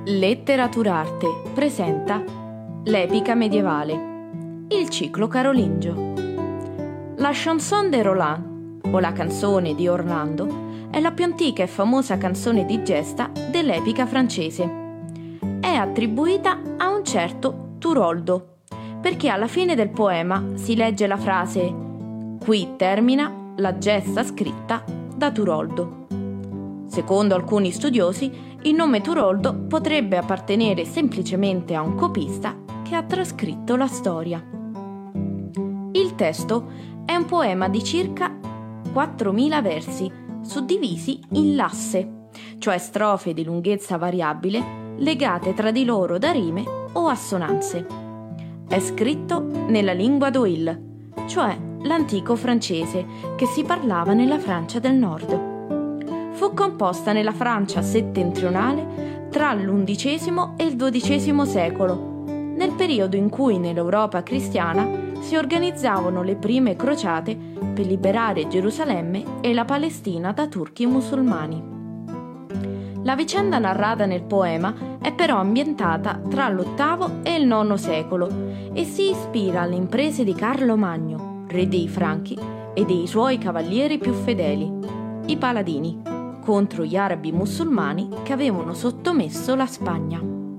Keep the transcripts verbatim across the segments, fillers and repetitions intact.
Letteraturarte presenta l'epica medievale, il ciclo carolingio. La chanson de Roland, o la canzone di Orlando, è la più antica e famosa canzone di gesta dell'epica francese. È attribuita a un certo Turoldo, perché alla fine del poema si legge la frase «Qui termina la gesta scritta da Turoldo». Secondo alcuni studiosi, il nome Turoldo potrebbe appartenere semplicemente a un copista che ha trascritto la storia. Il testo è un poema di circa quattromila versi, suddivisi in lasse, cioè strofe di lunghezza variabile, legate tra di loro da rime o assonanze. È scritto nella lingua d'Oïl, cioè l'antico francese che si parlava nella Francia del Nord. Fu composta nella Francia settentrionale tra l'undicesimo e il dodicesimo secolo, nel periodo in cui nell'Europa cristiana si organizzavano le prime crociate per liberare Gerusalemme e la Palestina da turchi musulmani. La vicenda narrata nel poema è però ambientata tra l'ottavo e il nono secolo e si ispira alle imprese di Carlo Magno, re dei Franchi, e dei suoi cavalieri più fedeli, i Paladini, contro gli arabi musulmani che avevano sottomesso la Spagna.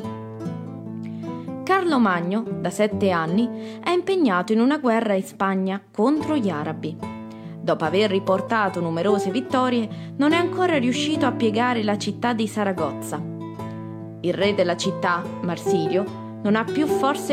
Carlo Magno, da sette anni, è impegnato in una guerra in Spagna contro gli arabi. Dopo aver riportato numerose vittorie, non è ancora riuscito a piegare la città di Saragozza. Il re della città, Marsilio, non ha più forze